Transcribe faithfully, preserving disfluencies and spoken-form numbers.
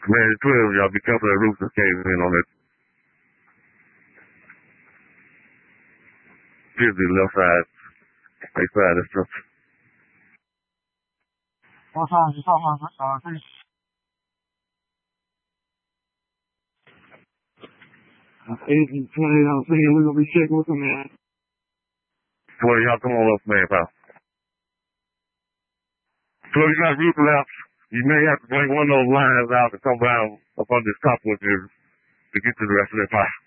Command twelve, y'all be careful that roof just caving in on that fifty left side, right side of the structure. What time you talking about? Uh, three. eighteen, twenty, I'm saying we're gonna be checking with them, man. Well, y'all come on up, man, pal. So if you got roof collapse, you may have to bring one of those lines out to come down up on this top with you to get to the rest of that pile.